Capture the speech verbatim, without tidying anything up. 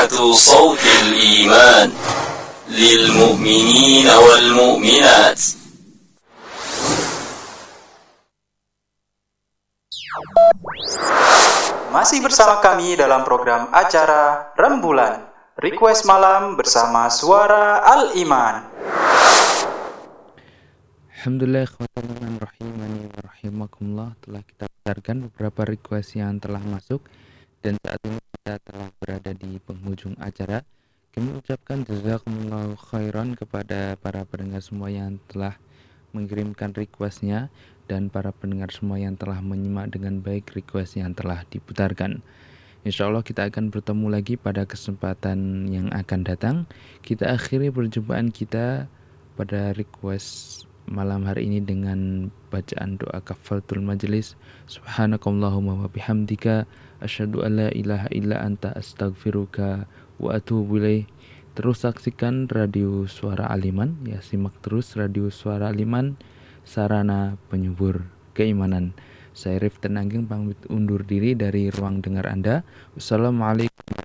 صوت الإيمان للمؤمنين والمؤمنات. Masih bersama kami dalam program acara Rembulan Request Malam bersama Suara Al-Iman. Alhamdulillah, rahimani wa rahimakumullah. Telah kita dengarkan beberapa request yang telah masuk, dan saat ini kita telah berada di penghujung acara. Kami ucapkan jazakumullahu khairan kepada para pendengar semua yang telah mengirimkan requestnya, dan para pendengar semua yang telah menyimak dengan baik request yang telah diputarkan. Insya Allah kita akan bertemu lagi pada kesempatan yang akan datang. Kita akhiri perjumpaan kita pada request malam hari ini dengan bacaan doa kafaratul majelis. Subhanakallahumma wa bihamdika asyhadu an la ilaha illa anta astaghfiruka wa atubu ilaih. Terus saksikan Radio Suara Al-Iman, ya, simak terus Radio Suara Al-Iman, sarana penyubur keimanan. Saya Rif Tenanggeng pamit undur diri dari ruang dengar Anda. Wassalamualaikum